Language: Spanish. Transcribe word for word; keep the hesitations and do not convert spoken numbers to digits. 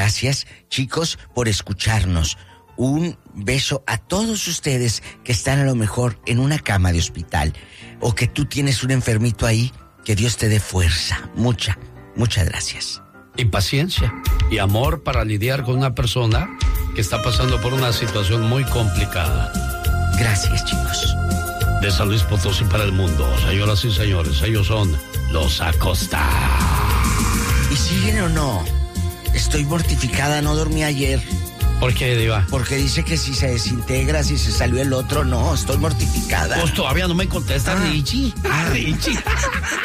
gracias, chicos, por escucharnos. Un beso a todos ustedes que están a lo mejor en una cama de hospital o que tú tienes un enfermito ahí. Que Dios te dé fuerza. Mucha, muchas gracias. Y paciencia y amor para lidiar con una persona que está pasando por una situación muy complicada. Gracias, chicos. De San Luis Potosí para el mundo, señoras y señores, ellos son los Acosta. ¿Y siguen o no? Estoy mortificada, no dormí ayer. ¿Por qué, Diva? Porque dice que si se desintegra, si se salió el otro, no, estoy mortificada. Pues todavía no me contesta, ah. Richie. Ah, Richie.